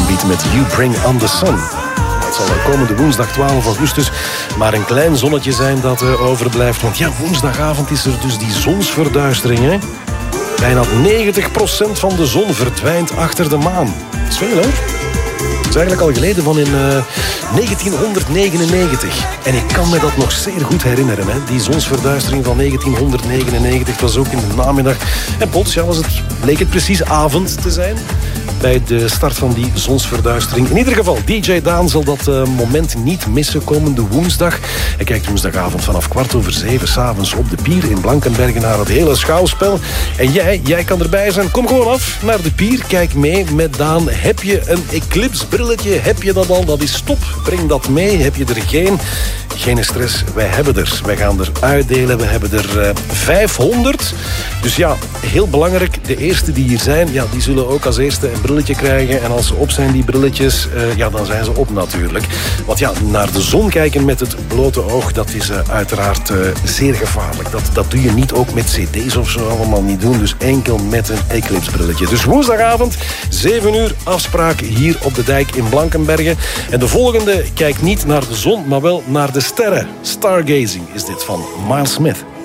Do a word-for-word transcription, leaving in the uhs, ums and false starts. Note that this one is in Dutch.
Jackson Beat met You Bring on the Sun. Het zal komende woensdag twaalf augustus maar een klein zonnetje zijn dat uh, overblijft. Want ja, woensdagavond is er dus die zonsverduistering, hè? Bijna negentig procent van de zon verdwijnt achter de maan. Dat is veel, hè? Dat is eigenlijk al geleden van in uh, negentienhonderdnegenennegentig. En ik kan me dat nog zeer goed herinneren. Hè? Die zonsverduistering van negentienhonderdnegenennegentig was ook in de namiddag. En plots ja, was het, bleek het precies avond te zijn bij de start van die zonsverduistering. In ieder geval, D J Daan zal dat uh, moment niet missen komende woensdag. Hij kijkt woensdagavond vanaf kwart over zeven 's avonds op de pier in Blankenbergen naar het hele schouwspel. En jij, jij kan erbij zijn. Kom gewoon af naar de pier. Kijk mee met Daan. Heb je een Eclipse brilletje? Heb je dat al? Dat is top. Breng dat mee. Heb je er geen? Geen stress. Wij hebben er. Wij gaan er uitdelen. We hebben er uh, vijfhonderd. Dus ja, heel belangrijk. De eerste die hier zijn, ja, die zullen ook als eerste een brilletje krijgen. En als ze op zijn, die brilletjes, uh, ja, dan zijn ze op natuurlijk. Want ja, naar de zon kijken met het blote oog, dat is uh, uiteraard uh, zeer gevaarlijk. Dat, dat doe je niet ook met cd's of zo allemaal niet doen. Dus enkel met een Eclipse brilletje. Dus woensdagavond, zeven uur, afspraak hier op de dijk in Blankenbergen. En de volgende kijkt niet naar de zon, maar wel naar de sterren. Stargazing is dit van Miles Smith.